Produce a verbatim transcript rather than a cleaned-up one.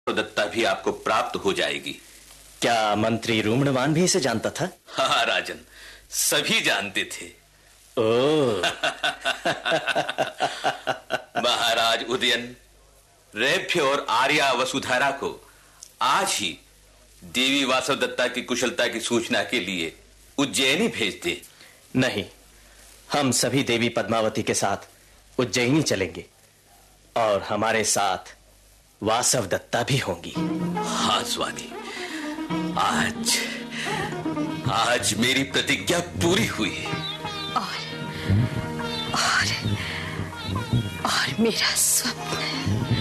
दत्ता भी आपको प्राप्त हो जाएगी। क्या मंत्री रूमणवान भी इसे जानता था? हाँ राजन, सभी जानते थे। ओह। महाराज उदयन रेभ्य और आर्या वसुधारा को आज ही देवी वासव दत्ता की कुशलता की सूचना के लिए उज्जैनी भेज दे। नहीं, हम सभी देवी पद्मावती के साथ उज्जैनी चलेंगे और हमारे साथ वासव दत्ता भी होंगी। हाँ स्वामी, आज आज मेरी प्रतिज्ञा पूरी हुई। और और और मेरा स्वप्न